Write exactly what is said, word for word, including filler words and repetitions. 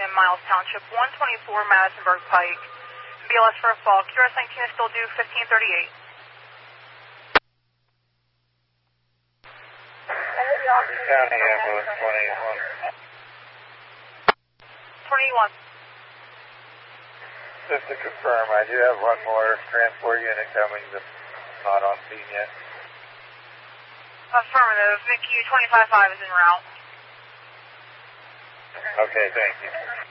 in Miles Township, one twenty-four Madisonburg Pike. B L S for a fall. Q R S nineteen is still due fifteen thirty-eight. County ambulance twenty-one. twenty-one. Just to confirm, I do have one more transport unit coming that's not on scene yet. Affirmative. Mickey twenty-five five is en route. Okay, thank you.